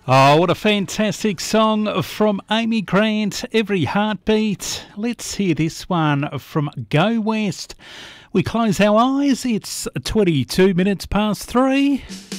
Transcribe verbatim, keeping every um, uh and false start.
Oh, what a fantastic song from Amy Grant, Every Heartbeat. Let's hear this one from Go West. We close our eyes. It's twenty-two minutes past three.